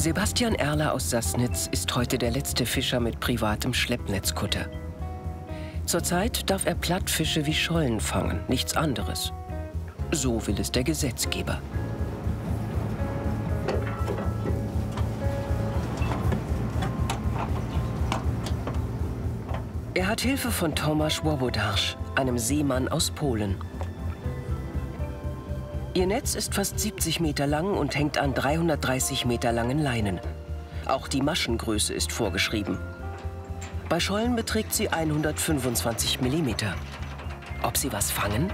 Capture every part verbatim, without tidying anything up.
Sebastian Erler aus Sassnitz ist heute der letzte Fischer mit privatem Schleppnetzkutter. Zurzeit darf er Plattfische wie Schollen fangen, nichts anderes. So will es der Gesetzgeber. Er hat Hilfe von Tomasz Łobodarz, einem Seemann aus Polen. Ihr Netz ist fast siebzig Meter lang und hängt an dreihundertdreißig Meter langen Leinen. Auch die Maschengröße ist vorgeschrieben. Bei Schollen beträgt sie hundertfünfundzwanzig Millimeter. Ob sie was fangen?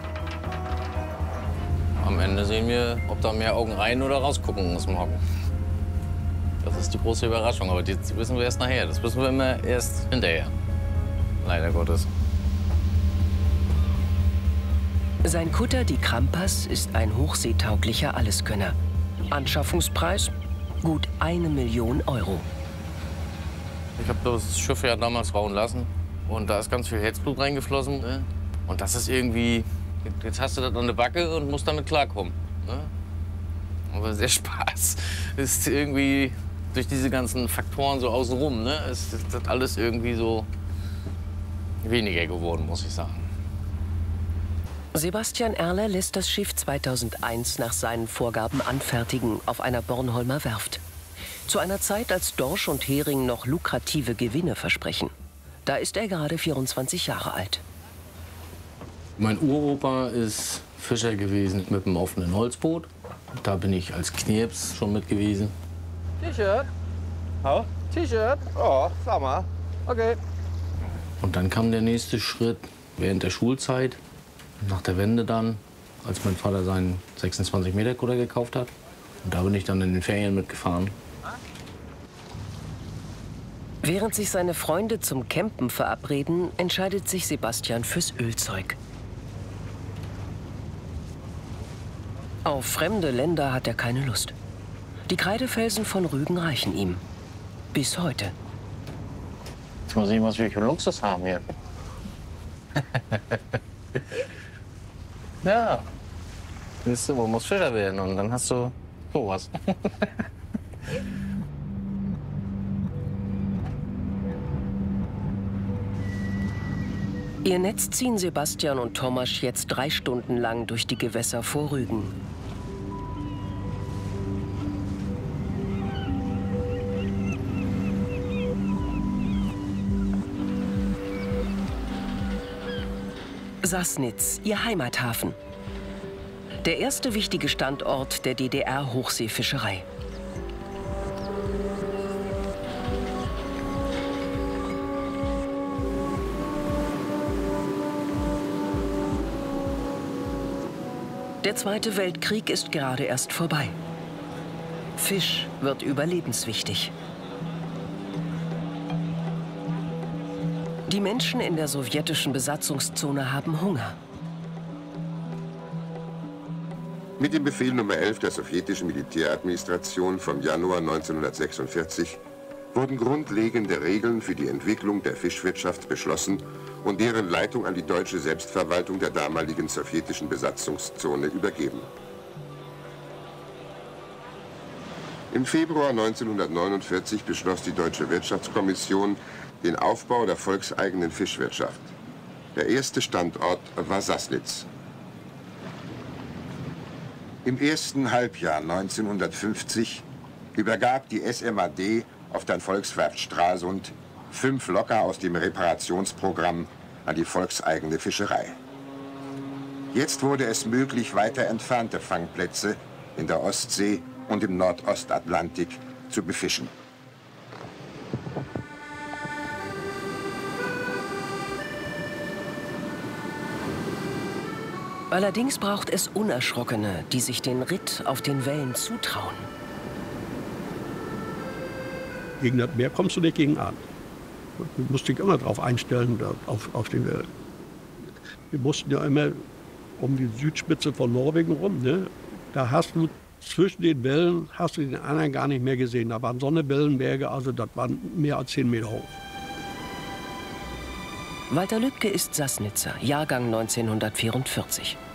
Am Ende sehen wir, ob da mehr Augen rein oder rausgucken muss morgen. Das ist die große Überraschung, aber das wissen wir erst nachher. Das wissen wir immer erst hinterher. Leider Gottes. Sein Kutter, die Krampas, ist ein hochseetauglicher Alleskönner. Anschaffungspreis gut eine Million Euro. Ich habe das Schiff ja damals bauen lassen und da ist ganz viel Herzblut reingeflossen. Ne? Und das ist irgendwie, jetzt hast du das an der Backe und musst damit klarkommen. Ne? Aber sehr Spaß ist irgendwie durch diese ganzen Faktoren so außenrum. Ne? Es ist das alles irgendwie so weniger geworden, muss ich sagen. Sebastian Erler lässt das Schiff zweitausendeins nach seinen Vorgaben anfertigen auf einer Bornholmer Werft. Zu einer Zeit, als Dorsch und Hering noch lukrative Gewinne versprechen. Da ist er gerade vierundzwanzig Jahre alt. Mein Uropa ist Fischer gewesen mit einem offenen Holzboot. Da bin ich als Knirps schon mit gewesen. T-Shirt? Oh. T-Shirt? Oh, sag mal. Okay. Und dann kam der nächste Schritt während der Schulzeit. Nach der Wende dann, als mein Vater seinen sechsundzwanzig Meter Kutter gekauft hat. Und da bin ich dann in den Ferien mitgefahren. Während sich seine Freunde zum Campen verabreden, entscheidet sich Sebastian fürs Ölzeug. Auf fremde Länder hat er keine Lust. Die Kreidefelsen von Rügen reichen ihm. Bis heute. Jetzt mal sehen, was wir für Luxus haben hier. Ja, siehst du, man muss Fischer werden und dann hast du sowas. Ihr Netz ziehen Sebastian und Tomasz jetzt drei Stunden lang durch die Gewässer vor Rügen. Sassnitz, ihr Heimathafen. Der erste wichtige Standort der D D R-Hochseefischerei. Der Zweite Weltkrieg ist gerade erst vorbei. Fisch wird überlebenswichtig. Die Menschen in der sowjetischen Besatzungszone haben Hunger. Mit dem Befehl Nummer elf der sowjetischen Militäradministration vom Januar neunzehnhundertsechsundvierzig wurden grundlegende Regeln für die Entwicklung der Fischwirtschaft beschlossen und deren Leitung an die deutsche Selbstverwaltung der damaligen sowjetischen Besatzungszone übergeben. Im Februar neunzehnhundertneunundvierzig beschloss die Deutsche Wirtschaftskommission den Aufbau der volkseigenen Fischwirtschaft. Der erste Standort war Sassnitz. Im ersten Halbjahr neunzehnhundertfünfzig übergab die S M A D auf der Volkswerft Stralsund fünf Locker aus dem Reparationsprogramm an die volkseigene Fischerei. Jetzt wurde es möglich, weiter entfernte Fangplätze in der Ostsee und im Nordostatlantik zu befischen. Allerdings braucht es Unerschrockene, die sich den Ritt auf den Wellen zutrauen. Gegen das Meer kommst du nicht gegen an. Du musst dich immer darauf einstellen, auf, auf den Wellen. Wir mussten ja immer um die Südspitze von Norwegen rum. Ne? Da hast du zwischen den Wellen hast du den anderen gar nicht mehr gesehen. Da waren so eine Wellenberge, also das waren mehr als zehn Meter hoch. Walter Lübcke ist Sassnitzer, Jahrgang neunzehnhundertvierundvierzig.